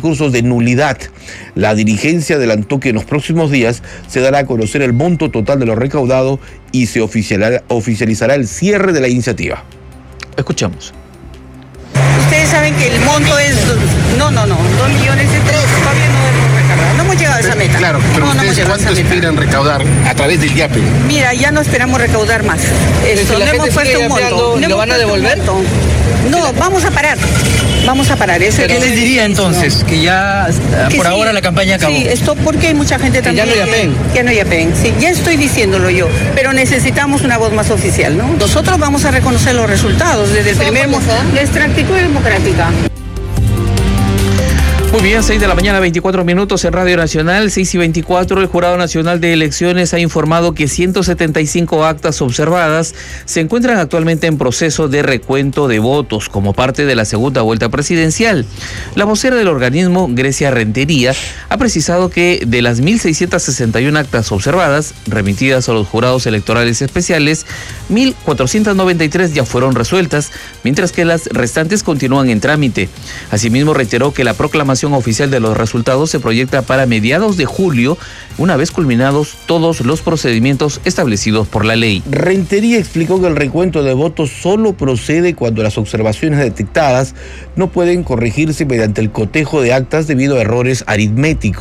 recursos de nulidad. La dirigencia adelantó que en los próximos días se dará a conocer el monto total de lo recaudado y se oficializará el cierre de la iniciativa. Escuchamos. Ustedes saben que el monto es 2 millones de pesos, todavía no hemos recaudado, no hemos llegado a esa meta. Claro, pero ustedes ¿cuánto esperan recaudar a través del YAPE? Mira, ya no esperamos recaudar más. Esto, no hemos puesto un monto. ¿Lo van a devolver? No, vamos a parar. Eso ¿Qué les diría entonces? Que ya por ahora la campaña acabó. Sí, esto porque hay mucha gente también. Ya no yapen. Ya no yapen. Sí, ya estoy diciéndolo yo. Pero necesitamos una voz más oficial, ¿no? Nosotros vamos a reconocer los resultados desde el primer momento. Nuestra actitud democrática. Muy bien, 6 de la mañana, 24 minutos en Radio Nacional, 6:24. El Jurado Nacional de Elecciones ha informado que 175 actas observadas se encuentran actualmente en proceso de recuento de votos como parte de la segunda vuelta presidencial. La vocera del organismo, Grecia Rentería, ha precisado que de las 1.661 actas observadas, remitidas a los jurados electorales especiales, 1.493 ya fueron resueltas, mientras que las restantes continúan en trámite. Asimismo, reiteró que la proclamación oficial de los resultados se proyecta para mediados de julio, una vez culminados todos los procedimientos establecidos por la ley. Rentería explicó que el recuento de votos solo procede cuando las observaciones detectadas no pueden corregirse mediante el cotejo de actas debido a errores aritméticos.